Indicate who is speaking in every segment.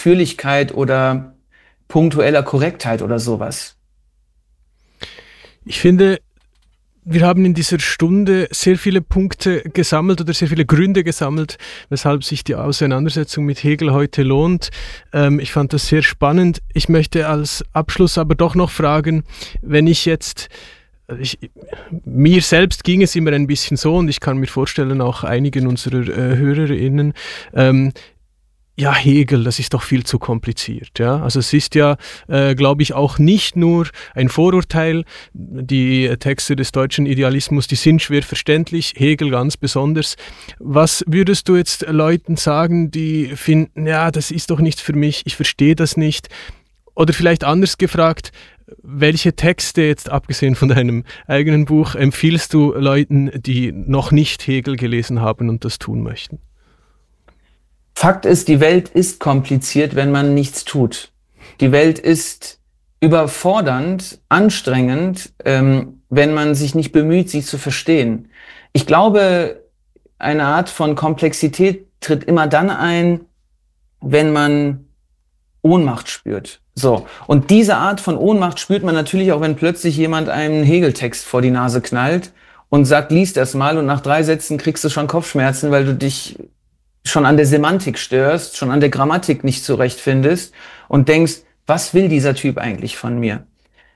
Speaker 1: Ausführlichkeit oder punktueller Korrektheit oder sowas.
Speaker 2: Ich finde, wir haben in dieser Stunde sehr viele Punkte gesammelt oder sehr viele Gründe gesammelt, weshalb sich die Auseinandersetzung mit Hegel heute lohnt. Ich fand das sehr spannend. Ich möchte als Abschluss aber doch noch fragen, wenn ich jetzt... mir selbst ging es immer ein bisschen so, und ich kann mir vorstellen, auch einigen unserer HörerInnen, ja, Hegel, das ist doch viel zu kompliziert. Ja? Also es ist ja, glaube ich, auch nicht nur ein Vorurteil. Die Texte des deutschen Idealismus, die sind schwer verständlich, Hegel ganz besonders. Was würdest du jetzt Leuten sagen, die finden, ja, das ist doch nichts für mich, ich verstehe das nicht? Oder vielleicht anders gefragt, welche Texte, jetzt abgesehen von deinem eigenen Buch, empfiehlst du Leuten, die noch nicht Hegel gelesen haben und das tun möchten?
Speaker 1: Fakt ist, die Welt ist kompliziert, wenn man nichts tut. Die Welt ist überfordernd, anstrengend, wenn man sich nicht bemüht, sie zu verstehen. Ich glaube, eine Art von Komplexität tritt immer dann ein, wenn man Ohnmacht spürt. So. Und diese Art von Ohnmacht spürt man natürlich auch, wenn plötzlich jemand einen Hegel-Text vor die Nase knallt und sagt, lies das mal, und nach 3 Sätzen kriegst du schon Kopfschmerzen, weil du dich schon an der Semantik störst, schon an der Grammatik nicht zurechtfindest und denkst, was will dieser Typ eigentlich von mir?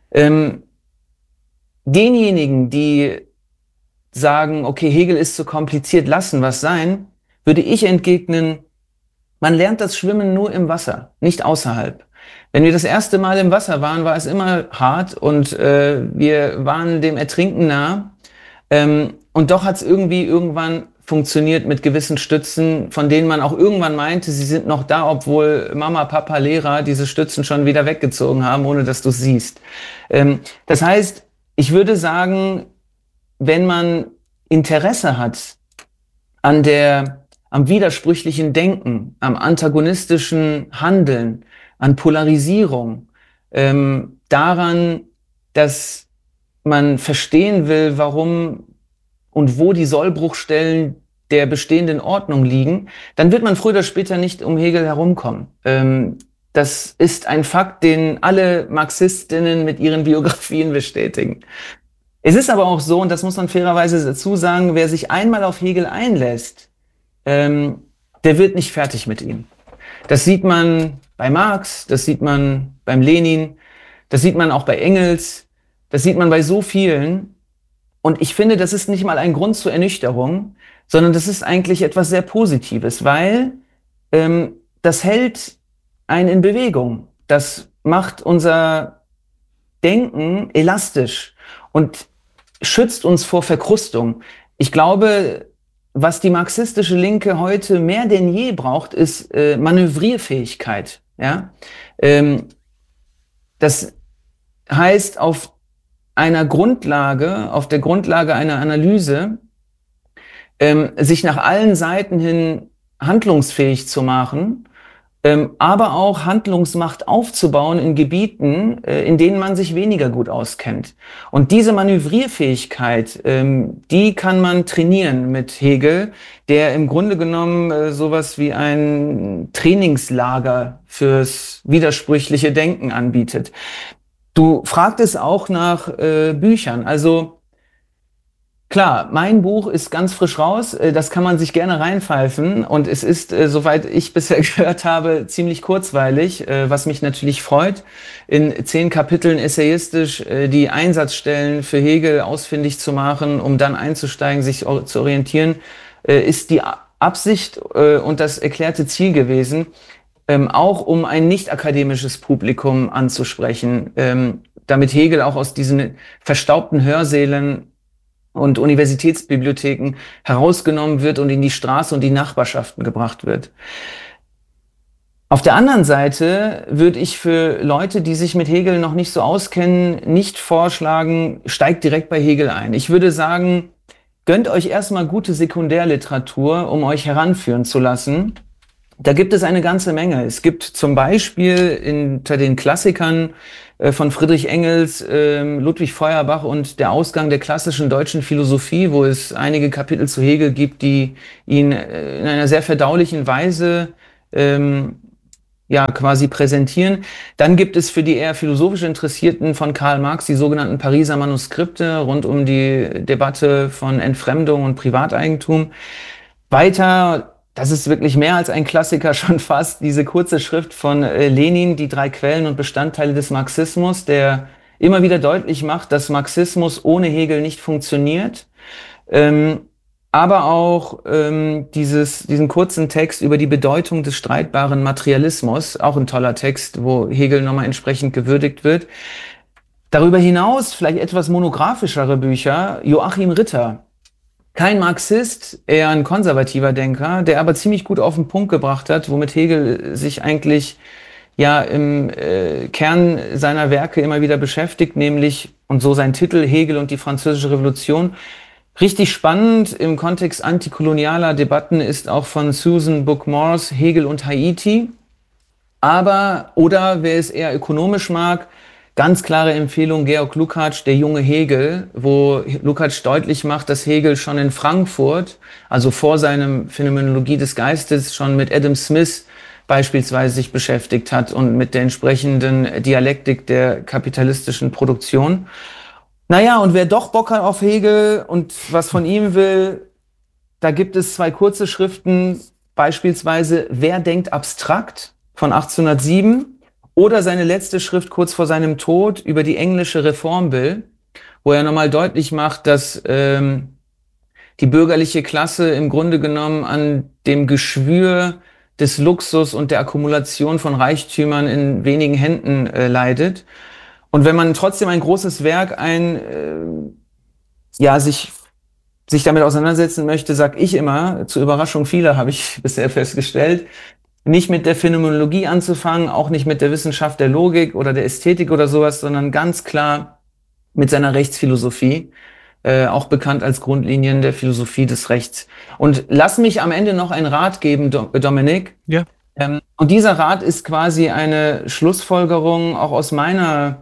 Speaker 1: Denjenigen, die sagen, okay, Hegel ist zu kompliziert, lassen was sein, würde ich entgegnen, man lernt das Schwimmen nur im Wasser, nicht außerhalb. Wenn wir das erste Mal im Wasser waren, war es immer hart und wir waren dem Ertrinken nah. Und doch hat es irgendwann funktioniert mit gewissen Stützen, von denen man auch irgendwann meinte, sie sind noch da, obwohl Mama, Papa, Lehrer diese Stützen schon wieder weggezogen haben, ohne dass du es siehst. Das heißt, ich würde sagen, wenn man Interesse hat am widersprüchlichen Denken, am antagonistischen Handeln, an Polarisierung, daran, dass man verstehen will, warum und wo die Sollbruchstellen der bestehenden Ordnung liegen, dann wird man früher oder später nicht um Hegel herumkommen. Das ist ein Fakt, den alle Marxistinnen mit ihren Biografien bestätigen. Es ist aber auch so, und das muss man fairerweise dazu sagen, wer sich einmal auf Hegel einlässt, der wird nicht fertig mit ihm. Das sieht man bei Marx, das sieht man beim Lenin, das sieht man auch bei Engels, das sieht man bei so vielen. Und ich finde, das ist nicht mal ein Grund zur Ernüchterung, sondern das ist eigentlich etwas sehr Positives, weil das hält einen in Bewegung. Das macht unser Denken elastisch und schützt uns vor Verkrustung. Ich glaube, was die marxistische Linke heute mehr denn je braucht, ist Manövrierfähigkeit. Ja? Das heißt, auf der Grundlage einer Analyse, sich nach allen Seiten hin handlungsfähig zu machen, aber auch Handlungsmacht aufzubauen in Gebieten, in denen man sich weniger gut auskennt. Und diese Manövrierfähigkeit, die kann man trainieren mit Hegel, der im Grunde genommen sowas wie ein Trainingslager fürs widersprüchliche Denken anbietet. Du fragtest auch nach Büchern. Also klar, mein Buch ist ganz frisch raus, das kann man sich gerne reinpfeifen und es ist, soweit ich bisher gehört habe, ziemlich kurzweilig, was mich natürlich freut. In 10 Kapiteln essayistisch die Einsatzstellen für Hegel ausfindig zu machen, um dann einzusteigen, sich zu orientieren, ist die Absicht und das erklärte Ziel gewesen, auch um ein nicht-akademisches Publikum anzusprechen, damit Hegel auch aus diesen verstaubten Hörsälen und Universitätsbibliotheken herausgenommen wird und in die Straße und die Nachbarschaften gebracht wird. Auf der anderen Seite würde ich für Leute, die sich mit Hegel noch nicht so auskennen, nicht vorschlagen, steigt direkt bei Hegel ein. Ich würde sagen, gönnt euch erstmal gute Sekundärliteratur, um euch heranführen zu lassen. Da gibt es eine ganze Menge. Es gibt zum Beispiel unter den Klassikern von Friedrich Engels, Ludwig Feuerbach und der Ausgang der klassischen deutschen Philosophie, wo es einige Kapitel zu Hegel gibt, die ihn in einer sehr verdaulichen Weise ja quasi präsentieren. Dann gibt es für die eher philosophisch Interessierten von Karl Marx die sogenannten Pariser Manuskripte rund um die Debatte von Entfremdung und Privateigentum. Weiter, das ist wirklich mehr als ein Klassiker schon fast, diese kurze Schrift von Lenin, die 3 Quellen und Bestandteile des Marxismus, der immer wieder deutlich macht, dass Marxismus ohne Hegel nicht funktioniert. Aber auch diesen kurzen Text über die Bedeutung des streitbaren Materialismus, auch ein toller Text, wo Hegel nochmal entsprechend gewürdigt wird. Darüber hinaus vielleicht etwas monografischere Bücher, Joachim Ritter. Kein Marxist, eher ein konservativer Denker, der aber ziemlich gut auf den Punkt gebracht hat, womit Hegel sich eigentlich ja im Kern seiner Werke immer wieder beschäftigt, nämlich, und so sein Titel, Hegel und die Französische Revolution. Richtig spannend im Kontext antikolonialer Debatten ist auch von Susan Book-Morse Hegel und Haiti. Oder wer es eher ökonomisch mag, ganz klare Empfehlung Georg Lukács, der junge Hegel, wo Lukács deutlich macht, dass Hegel schon in Frankfurt, also vor seinem Phänomenologie des Geistes, schon mit Adam Smith beispielsweise sich beschäftigt hat und mit der entsprechenden Dialektik der kapitalistischen Produktion. Naja, und wer doch Bock hat auf Hegel und was von ihm will, da gibt es 2 kurze Schriften, beispielsweise Wer denkt abstrakt von 1807 oder seine letzte Schrift kurz vor seinem Tod über die englische Reformbill, wo er nochmal deutlich macht, dass die bürgerliche Klasse im Grunde genommen an dem Geschwür des Luxus und der Akkumulation von Reichtümern in wenigen Händen leidet. Und wenn man trotzdem ein großes Werk sich damit auseinandersetzen möchte, sag ich immer, zur Überraschung vieler habe ich bisher festgestellt, nicht mit der Phänomenologie anzufangen, auch nicht mit der Wissenschaft der Logik oder der Ästhetik oder sowas, sondern ganz klar mit seiner Rechtsphilosophie, auch bekannt als Grundlinien der Philosophie des Rechts. Und lass mich am Ende noch einen Rat geben, Dominik.
Speaker 2: Ja.
Speaker 1: Und dieser Rat ist quasi eine Schlussfolgerung auch aus meiner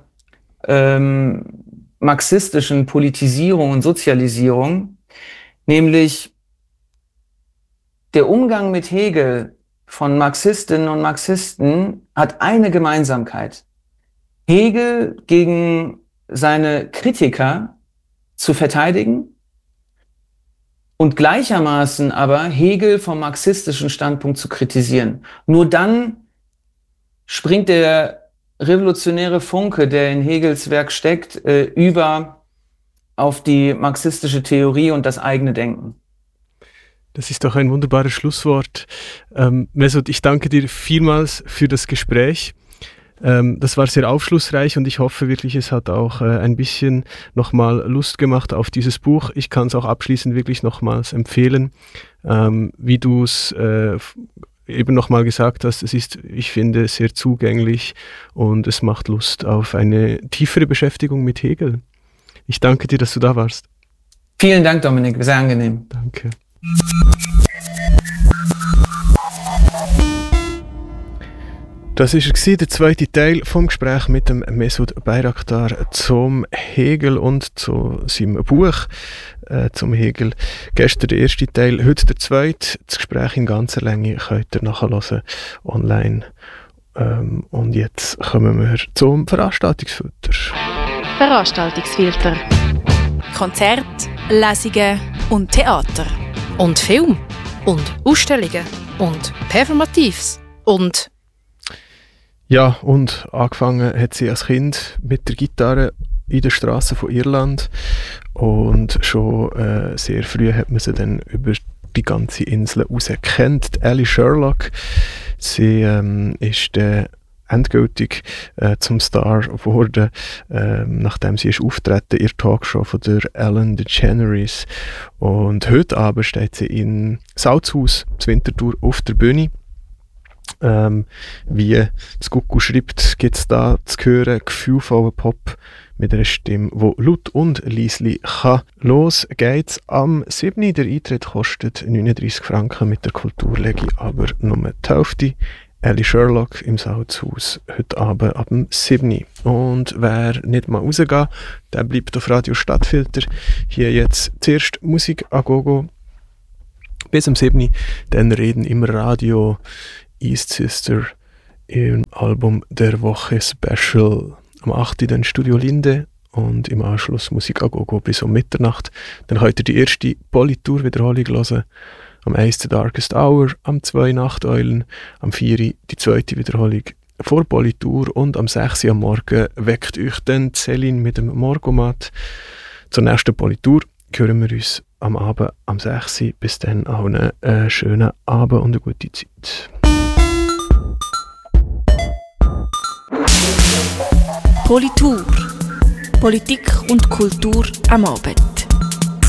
Speaker 1: marxistischen Politisierung und Sozialisierung, nämlich der Umgang mit Hegel von Marxistinnen und Marxisten hat eine Gemeinsamkeit. Hegel gegen seine Kritiker zu verteidigen und gleichermaßen aber Hegel vom marxistischen Standpunkt zu kritisieren. Nur dann springt der revolutionäre Funke, der in Hegels Werk steckt, über auf die marxistische Theorie und das eigene Denken.
Speaker 2: Das ist doch ein wunderbares Schlusswort. Mesut, ich danke dir vielmals für das Gespräch. Das war sehr aufschlussreich und ich hoffe wirklich, es hat auch ein bisschen nochmal Lust gemacht auf dieses Buch. Ich kann es auch abschließend wirklich nochmals empfehlen. Wie du es eben nochmal gesagt hast, es ist, ich finde, sehr zugänglich und es macht Lust auf eine tiefere Beschäftigung mit Hegel. Ich danke dir, dass du da warst.
Speaker 1: Vielen Dank, Dominik, sehr angenehm.
Speaker 2: Danke. Das war der zweite Teil vom Gespräch mit dem Mesut Bayraktar zum Hegel und zu seinem Buch zum Hegel. Gestern der erste Teil, heute der zweite. Das Gespräch in ganzer Länge könnt ihr nachhören online. Und jetzt kommen wir zum Veranstaltungsfilter.
Speaker 3: Veranstaltungsfilter. Konzerte, Lesungen und Theater. Und Film. Und Ausstellungen. Und Performatives. Und
Speaker 2: ja, und angefangen hat sie als Kind mit der Gitarre in den Straßen von Irland und schon sehr früh hat man sie dann über die ganze Insel raus kennt. Ellie Sherlock, sie ist endgültig zum Star geworden, nachdem sie ist auftreten in der Talkshow von der Ellen DeGeneres. Und heute Abend steht sie in Salzhaus, zur Winterthur, auf der Bühne. Wie das Gucku schreibt, gibt es da zu hören gefühlvollen Pop mit einer Stimme, die laut und leislich kann. Los geht's am 7. Der Eintritt kostet 39 Franken, mit der Kulturlegi aber nur die Hälfte. Ellie Sherlock im Salzhaus heute Abend ab dem 7. Und wer nicht mal rausgeht, der bleibt auf Radio Stadtfilter. Hier jetzt zuerst Musik a gogo bis am 7. Dann reden im Radio East Sister, im Album der Woche Special. Am 8. dann Studio Linde und im Anschluss Musik a Gogo bis um Mitternacht. Dann könnt ihr die erste Polytour-Wiederholung hören. Am 1. The Darkest Hour, am 2. Nachteulen, am 4. die zweite Wiederholung vor Polytour und am 6. am Morgen weckt euch dann Céline mit dem Morgomat. Zur nächsten Polytour hören wir uns am Abend am 6. Bis dann auch einen schönen Abend und eine gute Zeit.
Speaker 3: Polytour. Politik und Kultur am Abend.